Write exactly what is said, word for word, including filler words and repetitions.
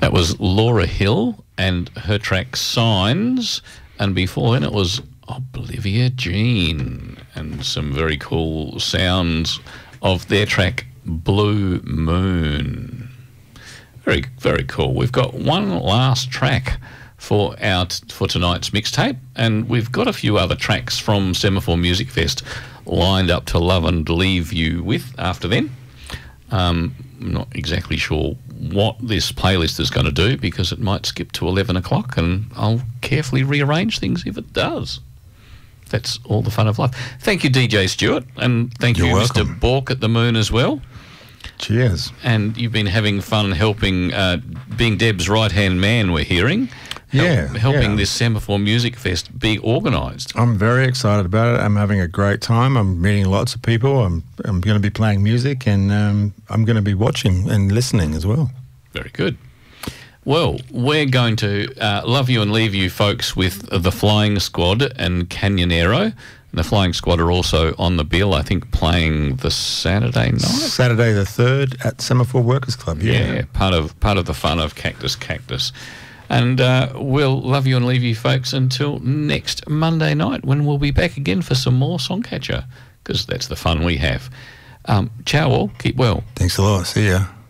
That was Laura Hill and her track Signs, and before then it was Olivia Jean and some very cool sounds of their track Blue Moon. Very, very cool. We've got one last track for our for tonight's mixtape, and we've got a few other tracks from Semaphore Music Fest lined up to love and leave you with after then. Um, I'm not exactly sure what this playlist is going to do because it might skip to eleven o'clock, and I'll carefully rearrange things if it does. That's all the fun of life. Thank you, D J Stewart, and thank You're you, welcome. Mister Bork at the Moon as well. Cheers. And you've been having fun helping, uh, being Deb's right-hand man, we're hearing. Yeah, Help, helping yeah. this Semaphore Music Fest be organised. I'm very excited about it. I'm having a great time. I'm meeting lots of people. I'm I'm going to be playing music, and um, I'm going to be watching and listening as well. Very good. Well, we're going to uh, love you and leave you folks with the Flying Squad and Canyonero. And the Flying Squad are also on the bill, I think, playing the Saturday night. Saturday the third at Semaphore Workers Club. Yeah, Yeah, part of part of the fun of Cactus Cactus. And uh, we'll love you and leave you folks until next Monday night when we'll be back again for some more Songcatcher, because that's the fun we have. Um, ciao all, keep well. Thanks a lot. See ya.